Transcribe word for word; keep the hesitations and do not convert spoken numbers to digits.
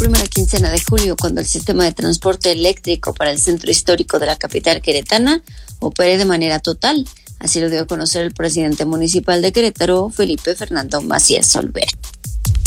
primera quincena de julio, cuando el sistema de transporte eléctrico para el centro histórico de la capital queretana opere de manera total. Así lo dio a conocer el presidente municipal de Querétaro, Felipe Fernando Macías Solver.